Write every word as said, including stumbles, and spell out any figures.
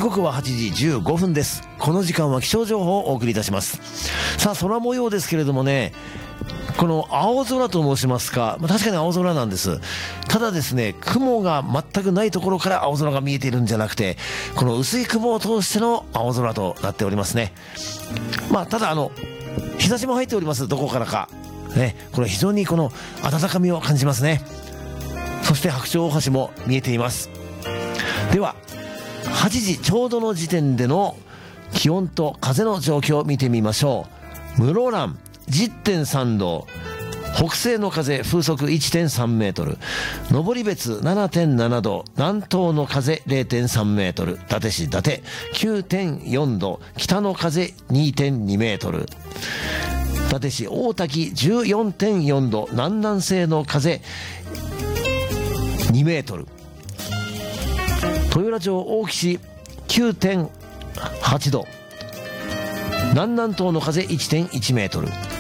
刻ははちじじゅうごふんです。この時間は気象情報をお送りいたします。さあ、空模様ですけれどもね、この青空と申しますか、まあ、確かに青空なんです。ただですね、雲が全くないところから青空が見えているんじゃなくて、この薄い雲を通しての青空となっておりますね。まあただあの日差しも入っております。どこからかね、これ非常にこの暖かみを感じますね。そして白鳥大橋も見えています。でははちじちょうどの時点での気温と風の状況を見てみましょう。室蘭 じゅってんさんど、北西の風風速 いってんさんメートル、登別 ななてんななど、南東の風 れいてんさんメートル、伊達市伊達 きゅうてんよんど、北の風 にてんにメートル、伊達市大滝 じゅうよんてんよんど、南南西の風にメートル、豊浦町大木市 きゅうてんはちど、南南東の風 いってんいちメートル、